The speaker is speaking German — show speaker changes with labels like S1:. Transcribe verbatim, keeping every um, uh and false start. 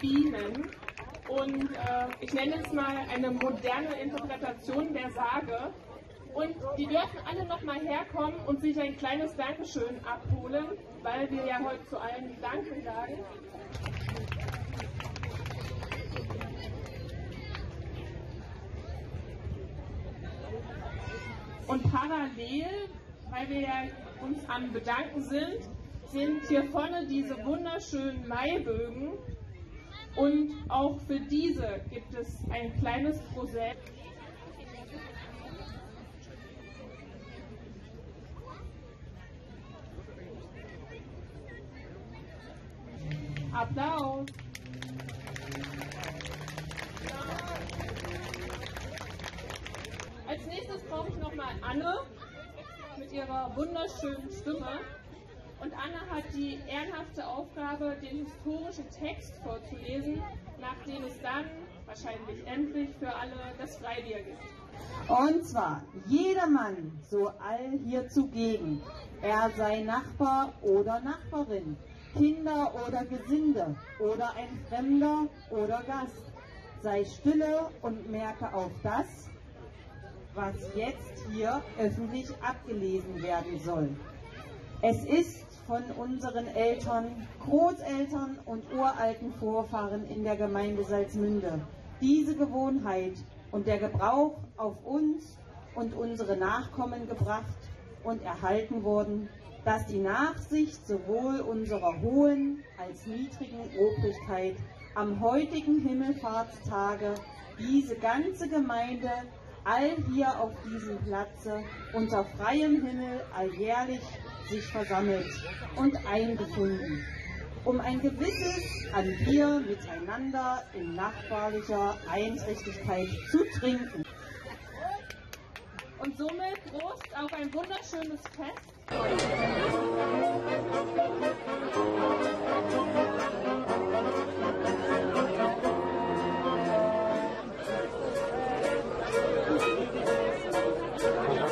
S1: Bienen. Und äh, ich nenne es mal eine moderne Interpretation der Sage. Und die dürfen alle nochmal herkommen und sich ein kleines Dankeschön abholen, weil wir ja heute zu allen Danke sagen. Und parallel, weil wir ja uns am Bedanken sind, sind hier vorne diese wunderschönen Maibögen. Und auch für diese gibt es ein kleines Prosett. Applaus! Als nächstes brauche ich nochmal Anne mit ihrer wunderschönen Stimme. Und Anne hat die ehrenhafte Aufgabe, den historischen Text vorzulesen, nachdem es dann wahrscheinlich endlich für alle das Freibier gibt.
S2: Und zwar, jedermann, so all hier zugegen, er sei Nachbar oder Nachbarin, Kinder oder Gesinde oder ein Fremder oder Gast, sei stille und merke auf das, was jetzt hier öffentlich abgelesen werden soll. Es ist von unseren Eltern, Großeltern und uralten Vorfahren in der Gemeinde Salzmünde diese Gewohnheit und der Gebrauch auf uns und unsere Nachkommen gebracht und erhalten worden, dass die Nachsicht sowohl unserer hohen als niedrigen Obrigkeit am heutigen Himmelfahrtstage diese ganze Gemeinde all hier auf diesem Platze unter freiem Himmel alljährlich sich versammelt und eingefunden, um ein gewisses an Bier miteinander in nachbarlicher Einträchtigkeit zu trinken.
S1: Und somit Prost auf ein wunderschönes Fest.